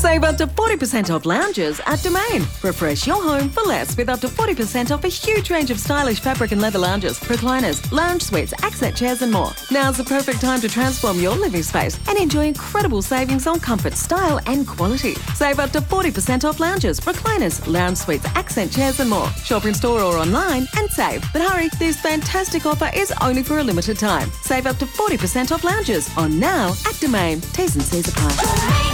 Save up to 40% off lounges at Domain. Refresh your home for less with up to 40% off a huge range of stylish fabric and leather lounges, recliners, lounge suites, accent chairs and more. Now's the perfect time to transform your living space and enjoy incredible savings on comfort, style and quality. Save up to 40% off lounges, recliners, lounge suites, accent chairs and more. Shop in store or online and save. But hurry, this fantastic offer is only for a limited time. Save up to 40% off lounges on now at Domain. T's and C's apply.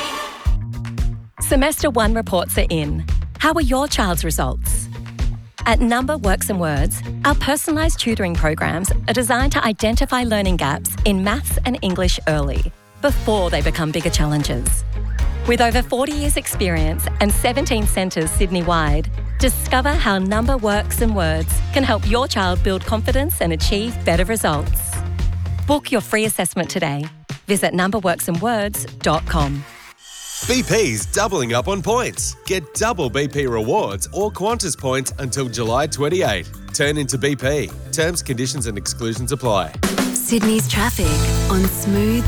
Semester 1 reports are in. How are your child's results? At Number Works and Words, our personalised tutoring programs are designed to identify learning gaps in maths and English early, before they become bigger challenges. With over 40 years' experience and 17 centres Sydney-wide, discover how Number Works and Words can help your child build confidence and achieve better results. Book your free assessment today. Visit numberworksandwords.com. BP's doubling up on points. Get double BP rewards or Qantas points until July 28. Turn into BP. Terms, conditions and exclusions apply. Sydney's traffic on Smooth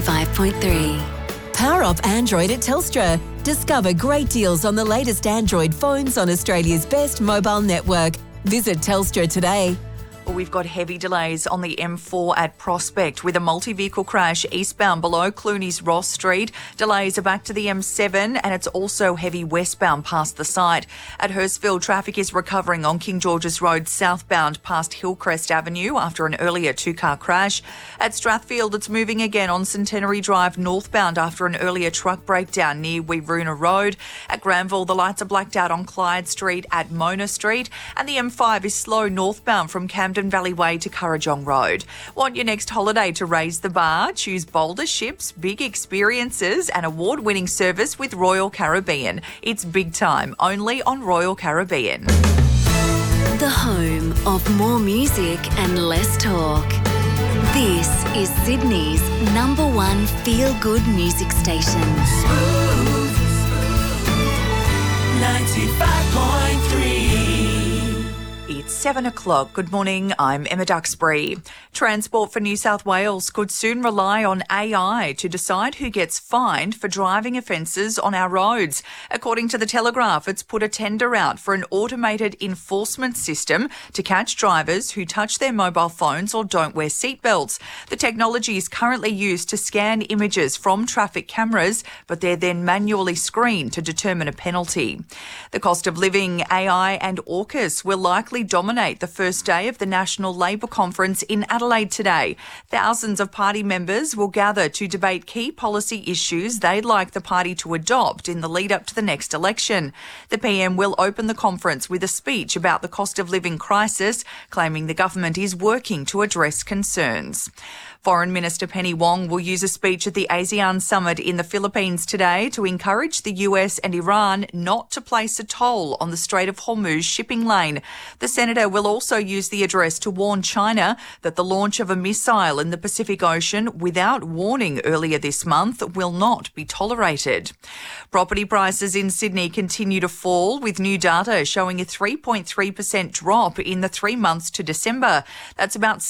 95.3. Power up Android at Telstra. Discover great deals on the latest Android phones on Australia's best mobile network. Visit Telstra today. We've got heavy delays on the M4 at Prospect with a multi-vehicle crash eastbound below Clooney's Ross Street. Delays are back to the M7 and it's also heavy westbound past the site. At Hurstville, traffic is recovering on King George's Road southbound past Hillcrest Avenue after an earlier two-car crash. At Strathfield, it's moving again on Centenary Drive northbound after an earlier truck breakdown near Weeroona Road. At Granville, the lights are blacked out on Clyde Street at Mona Street and the M5 is slow northbound from Camden Valley Way to Currajong Road. Want your next holiday to raise the bar? Choose bolder ships, big experiences and award-winning service with Royal Caribbean. It's big time, only on Royal Caribbean. The home of more music and less talk. This is Sydney's number one feel-good music station. Smooth 95.3. It's 7 o'clock. Good morning. I'm Emma Duxbury. Transport for New South Wales could soon rely on AI to decide who gets fined for driving offences on our roads. According to The Telegraph, it's put a tender out for an automated enforcement system to catch drivers who touch their mobile phones or don't wear seatbelts. The technology is currently used to scan images from traffic cameras, but they're then manually screened to determine a penalty. The cost of living, AI and AUKUS will likely dominate the first day of the National Labor Conference in Adelaide today. Thousands of party members will gather to debate key policy issues they'd like the party to adopt in the lead up to the next election. The PM will open the conference with a speech about the cost of living crisis, claiming the government is working to address concerns. Foreign Minister Penny Wong will use a speech at the ASEAN summit in the Philippines today to encourage the US and Iran not to place a toll on the Strait of Hormuz shipping lane. The senator will also use the address to warn China that the launch of a missile in the Pacific Ocean without warning earlier this month will not be tolerated. Property prices in Sydney continue to fall, with new data showing a 3.3% drop in the 3 months to December. That's about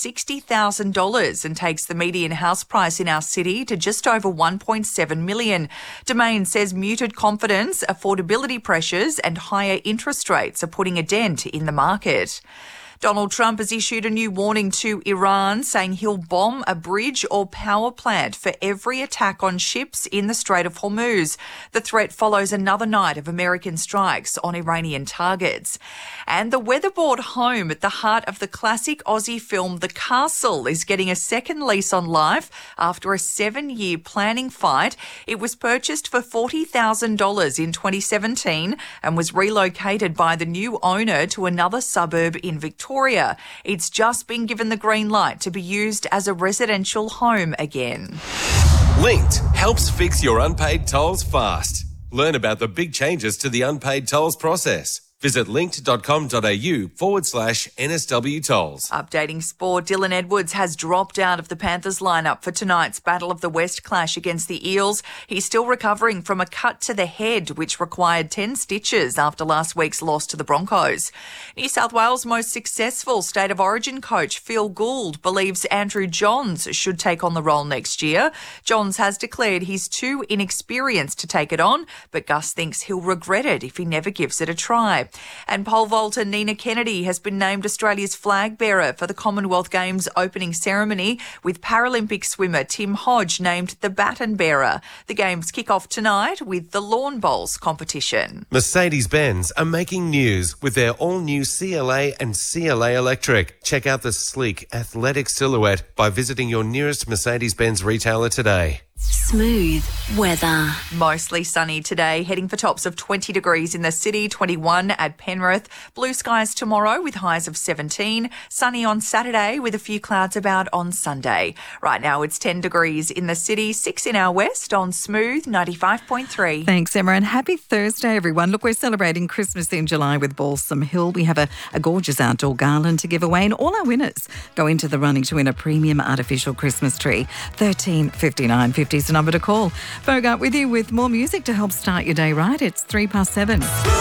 $60,000 and takes the median house price in our city to just over $1.7 million. Domain says muted confidence, affordability pressures and higher interest rates are putting a dent in the market. Donald Trump has issued a new warning to Iran, saying he'll bomb a bridge or power plant for every attack on ships in the Strait of Hormuz. The threat follows another night of American strikes on Iranian targets. And the weatherboard home at the heart of the classic Aussie film The Castle is getting a second lease on life after a 7-year planning fight. It was purchased for $40,000 in 2017 and was relocated by the new owner to another suburb in Victoria. It's just been given the green light to be used as a residential home again. Linked helps fix your unpaid tolls fast. Learn about the big changes to the unpaid tolls process. Visit linked.com.au/NSW tolls. Updating sport, Dylan Edwards has dropped out of the Panthers lineup for tonight's Battle of the West clash against the Eels. He's still recovering from a cut to the head, which required 10 stitches after last week's loss to the Broncos. New South Wales' most successful State of Origin coach, Phil Gould, believes Andrew Johns should take on the role next year. Johns has declared he's too inexperienced to take it on, but Gus thinks he'll regret it if he never gives it a try. And pole vaulter Nina Kennedy has been named Australia's flag bearer for the Commonwealth Games opening ceremony, with Paralympic swimmer Tim Hodge named the baton bearer. The Games kick off tonight with the lawn bowls competition. Mercedes-Benz are making news with their all-new CLA and CLA Electric. Check out the sleek, athletic silhouette by visiting your nearest Mercedes-Benz retailer today. Smooth weather. Mostly sunny today, heading for tops of 20 degrees in the city, 21 at Penrith. Blue skies tomorrow with highs of 17. Sunny on Saturday with a few clouds about on Sunday. Right now it's 10 degrees in the city, 6 in our west on Smooth 95.3. Thanks, Emma, and happy Thursday, everyone. Look, we're celebrating Christmas in July with Balsam Hill. We have a gorgeous outdoor garland to give away, and all our winners go into the running to win a premium artificial Christmas tree. 13 59 50 is the number to call. Bogart with you with more music to help start your day right. It's 7:03.